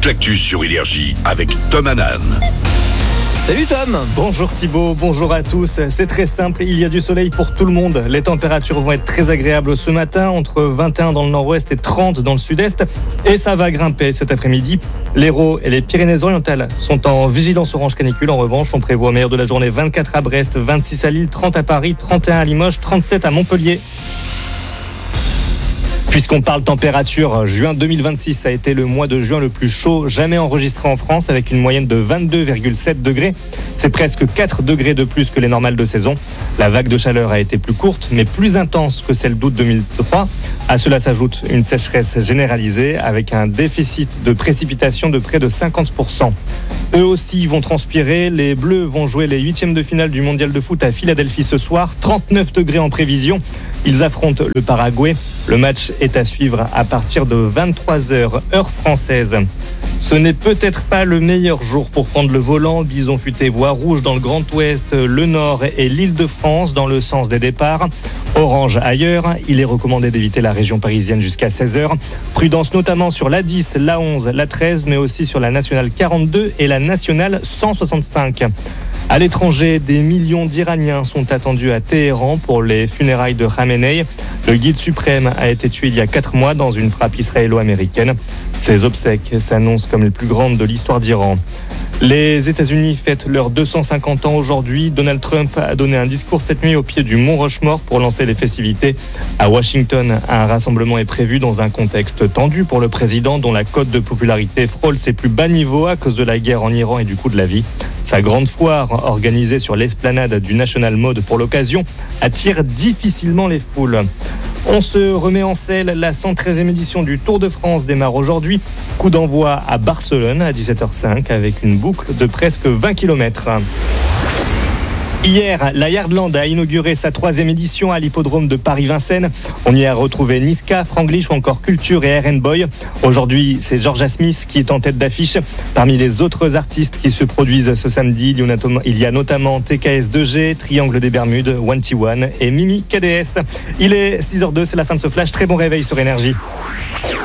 toute l'actu sur Énergie avec Tom Hanan. Salut Tom. Bonjour Thibaut, bonjour à tous. C'est très simple, il y a du soleil pour tout le monde. Les températures vont être très agréables ce matin, entre 21 dans le nord-ouest et 30 dans le sud-est. Et ça va grimper cet après-midi. L'Hérault et les Pyrénées-Orientales sont en vigilance orange canicule. En revanche, on prévoit au meilleur de la journée 24 à Brest, 26 à Lille, 30 à Paris, 31 à Limoges, 37 à Montpellier. Puisqu'on parle température, juin 2026 a été le mois de juin le plus chaud jamais enregistré en France avec une moyenne de 22,7 degrés. C'est presque 4 degrés de plus que les normales de saison. La vague de chaleur a été plus courte mais plus intense que celle d'août 2003. À cela s'ajoute une sécheresse généralisée avec un déficit de précipitation de près de 50%. Eux aussi vont transpirer. Les Bleus vont jouer les 8e de finale du mondial de foot à Philadelphie ce soir. 39 degrés en prévision. Ils affrontent le Paraguay. Le match est à suivre à partir de 23h, heure française. Ce n'est peut-être pas le meilleur jour pour prendre le volant. Bison futé voie rouge dans le Grand Ouest, le Nord et l'Île-de-France dans le sens des départs. Orange ailleurs. Il est recommandé d'éviter la région parisienne jusqu'à 16h. Prudence notamment sur l'A10, l'A11, l'A13, mais aussi sur la nationale 42 et la nationale 165. À l'étranger, des millions d'Iraniens sont attendus à Téhéran pour les funérailles de Khamenei. Le guide suprême a été tué il y a 4 mois dans une frappe israélo-américaine. Ses obsèques s'annoncent comme les plus grandes de l'histoire d'Iran. Les États-Unis fêtent leurs 250 ans aujourd'hui. Donald Trump a donné un discours cette nuit au pied du Mont Rushmore pour lancer les festivités. À Washington, un rassemblement est prévu dans un contexte tendu pour le président dont la cote de popularité frôle ses plus bas niveaux à cause de la guerre en Iran et du coût de la vie. Sa grande foire, organisée sur l'esplanade du National Mode pour l'occasion, attire difficilement les foules. On se remet en selle, la 113e édition du Tour de France démarre aujourd'hui. Coup d'envoi à Barcelone à 17h05 avec une boucle de presque 20 km. Hier, la Yardland a inauguré sa 3e édition à l'hippodrome de Paris-Vincennes. On y a retrouvé Niska, Franglish ou encore Culture et RN Boy. Aujourd'hui, c'est Georgia Smith qui est en tête d'affiche. Parmi les autres artistes qui se produisent ce samedi, il y a notamment TKS2G, Triangle des Bermudes, 1T1 et Mimi KDS. Il est 6h02, c'est la fin de ce flash. Très bon réveil sur Énergie.